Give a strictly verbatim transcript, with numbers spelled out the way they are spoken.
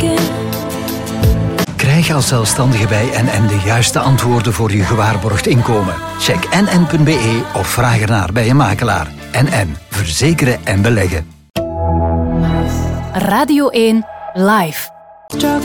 Krijg als zelfstandige bij N N de juiste antwoorden voor je gewaarborgd inkomen. Check n n punt b e of vraag ernaar bij je makelaar. N N. Verzekeren en beleggen. Radio één Live.